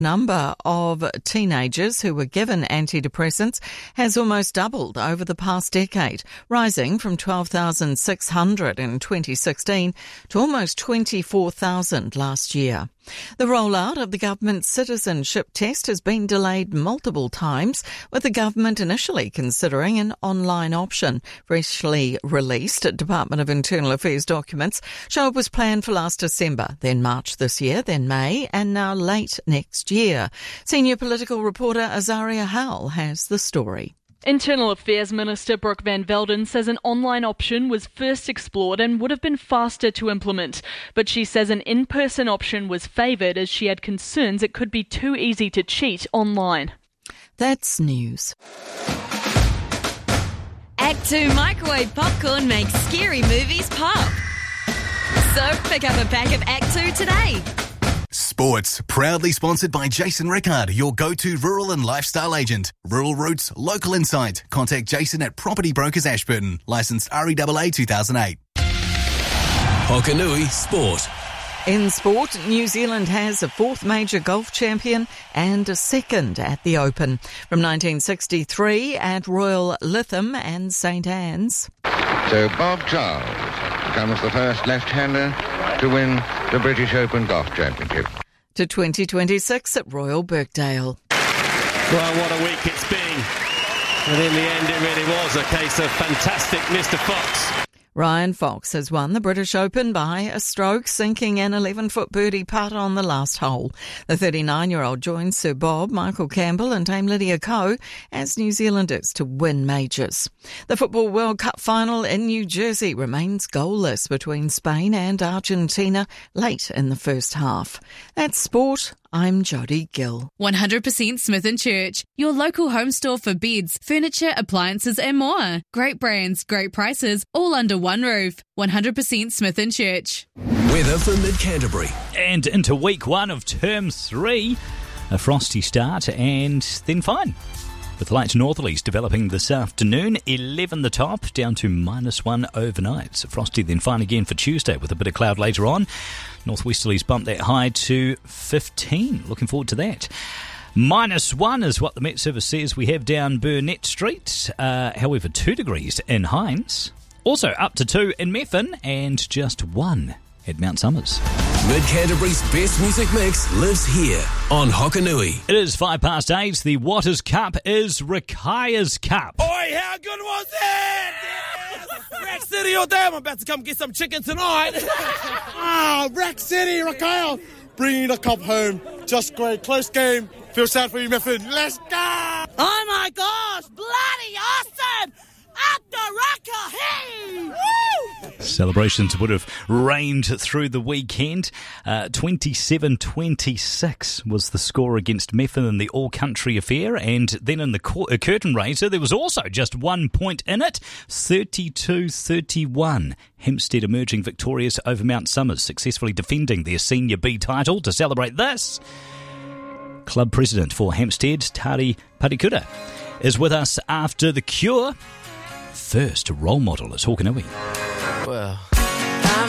Number of teenagers who were given antidepressants has almost doubled over the past decade, rising from 12,600 in 2016 to almost 24,000 last year. The rollout of the government's citizenship test has been delayed multiple times, with the government initially considering an online option. Freshly released Department of Internal Affairs documents show it was planned for last December, then March this year, then May, and now late next year. Senior political reporter Azaria Howell has the story. Internal Affairs Minister Brooke Van Velden says an online option was first explored and would have been faster to implement. But she says an in-person option was favoured as she had concerns it could be too easy to cheat online. That's news. Act 2 microwave popcorn makes scary movies pop. So pick up a pack of Act 2 today. Sports, proudly sponsored by Jason Rickard, your go-to rural and lifestyle agent. Rural Roots, local insight. Contact Jason at Property Brokers Ashburton. Licensed REAA 2008. Hokanui Sport. In sport, New Zealand has a fourth major golf champion and a second at the Open. From 1963 at Royal Lytham and St Anne's. So Bob Charles becomes the first left-hander to win the British Open Golf Championship. To 2026 at Royal Birkdale. Well, what a week it's been. And in the end, it really was a case of fantastic Mr. Fox. Ryan Fox has won the British Open by a stroke, sinking an 11-foot birdie putt on the last hole. The 39-year-old joins Sir Bob, Michael Campbell and Dame Lydia Ko as New Zealanders to win majors. The Football World Cup final in New Jersey remains goalless between Spain and Argentina late in the first half. That's sport. I'm Jodie Gill. 100% Smith & Church, your local home store for beds, furniture, appliances and more. Great brands, great prices, all under one roof. 100% Smith & Church. Weather for Mid-Canterbury. And into week 1 of term 3, a frosty start and then fine. With light northerlies developing this afternoon, 11 the top, down to -1 overnight. So frosty then fine again for Tuesday with a bit of cloud later on. Northwesterlies bump that high to 15. Looking forward to that. -1 is what the Met Service says we have down Burnett Street. However, 2 degrees in Hines. Also up to 2 in Methven and just 1 at Mount Somers. Mid-Canterbury's best music mix lives here on Hokanui. It is 8:05. The Waters Cup is Rakaya's Cup. Oi, how good was it? Yes. Rack City all day. I'm about to come get some chicken tonight. Rack City, Rakaya. Bringing the cup home. Just great. Close game. Feel sad for you, Methven. Let's go. Oh, my gosh. Bloody awesome. Up the Raka, hey! Woo! Celebrations would have reigned through the weekend. 27-26 was the score against Methven in the all-country affair, and then in the curtain raiser there was also just 1 point in it, 32-31. Hempstead emerging victorious over Mount Somers, successfully defending their Senior B title. To celebrate this, club president for Hempstead, Tari Parikura, is with us after the Cure. First role model is Hokanui. Well,